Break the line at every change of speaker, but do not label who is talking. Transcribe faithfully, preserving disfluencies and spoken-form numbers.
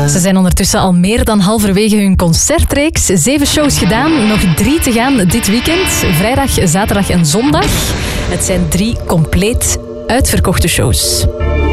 Ze zijn ondertussen al meer dan halverwege hun concertreeks. Zeven shows gedaan, nog drie te gaan dit weekend. Vrijdag, zaterdag en zondag. Het zijn drie compleet uitverkochte shows.